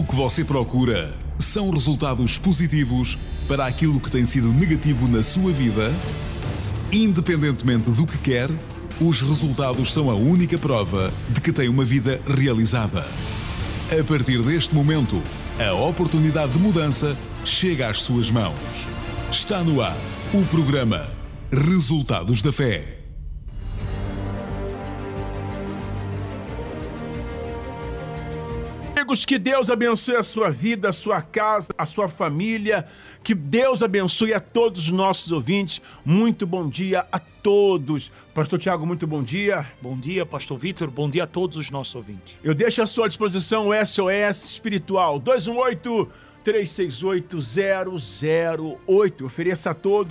que você procura são resultados positivos para aquilo que tem sido negativo na sua vida? Independentemente do que quer, os resultados são a única prova de que tem uma vida realizada. A partir deste momento, a oportunidade de mudança chega às suas mãos. Está no ar o programa Resultados da Fé. Amigos, que Deus abençoe a sua vida, a sua casa, a sua família. Que Deus abençoe a todos os nossos ouvintes. Muito bom dia a todos. Pastor Tiago, muito bom dia. Bom dia, Pastor Vitor. Bom dia a todos os nossos ouvintes. Eu deixo à sua disposição o SOS Espiritual 218-368-008. Ofereça a todos